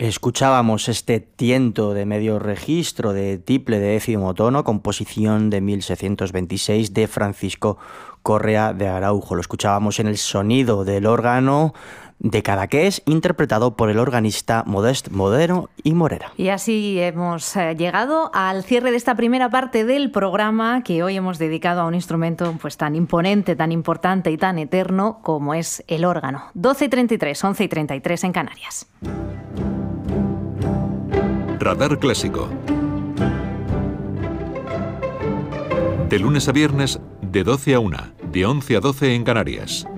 Escuchábamos este tiento de medio registro de tiple de décimo tono, composición de 1626 de Francisco Correa de Araujo. Lo escuchábamos en el sonido del órgano de Cadaqués, interpretado por el organista Modest Modero y Morera. Y así hemos llegado al cierre de esta primera parte del programa, que hoy hemos dedicado a un instrumento pues tan imponente, tan importante y tan eterno como es el órgano. 12:33, 11:33 en Canarias. Radar Clásico. De lunes a viernes, de 12 a 1, de 11 a 12 en Canarias.